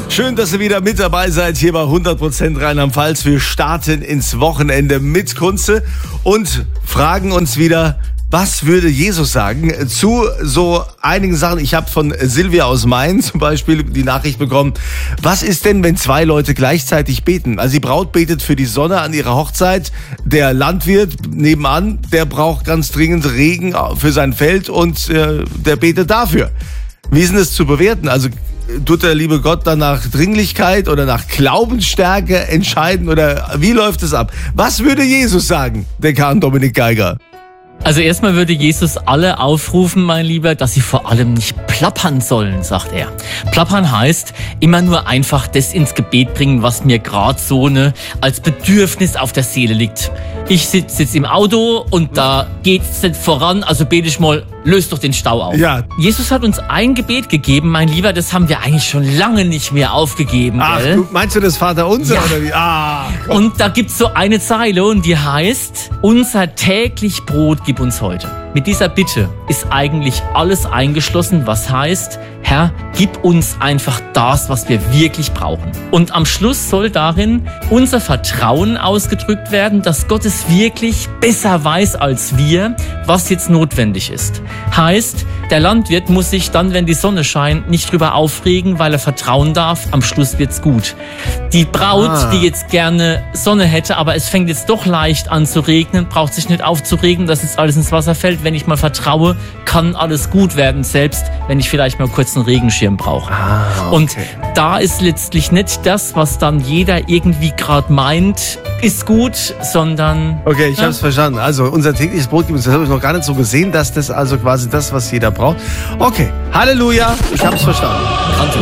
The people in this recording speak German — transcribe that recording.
Schön, dass ihr wieder mit dabei seid, hier bei 100% Rheinland-Pfalz. Wir starten ins Wochenende mit Kunze und fragen uns wieder, was würde Jesus sagen zu so einigen Sachen? Ich habe von Silvia aus Main zum Beispiel die Nachricht bekommen, was ist denn, wenn zwei Leute gleichzeitig beten? Also die Braut betet für die Sonne an ihrer Hochzeit, der Landwirt nebenan, der braucht ganz dringend Regen für sein Feld und der betet dafür. Wie ist denn das zu bewerten? Also tut der liebe Gott dann nach Dringlichkeit oder nach Glaubensstärke entscheiden oder wie läuft es ab? Was würde Jesus sagen, Dekan Dominik Geiger? Also erstmal würde Jesus alle aufrufen, mein Lieber, dass sie vor allem nicht plappern sollen, sagt er. Plappern heißt immer nur einfach das ins Gebet bringen, was mir gerade so als Bedürfnis auf der Seele liegt. Ich sitze im Auto und da geht's nicht voran, also bete ich mal, löst doch den Stau auf. Ja. Jesus hat uns ein Gebet gegeben, mein Lieber, das haben wir eigentlich schon lange nicht mehr aufgegeben. Ach, gell? Meinst du das Vaterunser? Ja. Oder wie? Ah, und da gibt's so eine Zeile und die heißt, unser täglich Brot gib uns heute. Mit dieser Bitte ist eigentlich alles eingeschlossen, was heißt, Herr, gib uns einfach das, was wir wirklich brauchen. Und am Schluss soll darin unser Vertrauen ausgedrückt werden, dass Gott es wirklich besser weiß als wir, was jetzt notwendig ist. Heißt, der Landwirt muss sich dann, wenn die Sonne scheint, nicht drüber aufregen, weil er vertrauen darf, am Schluss wird's gut. Die Braut, die jetzt gerne Sonne hätte, aber es fängt jetzt doch leicht an zu regnen, braucht sich nicht aufzuregen, dass jetzt alles ins Wasser fällt. Wenn ich mal vertraue, kann alles gut werden, selbst wenn ich vielleicht mal kurz einen Regenschirm brauche. Okay. Und da ist letztlich nicht das, was dann jeder irgendwie gerade meint, ist gut, sondern... Okay, ich habe es verstanden. Also unser tägliches Brot gibt uns, das habe ich noch gar nicht so gesehen, dass das also quasi das, was jeder braucht. Okay, Halleluja, ich habe es verstanden.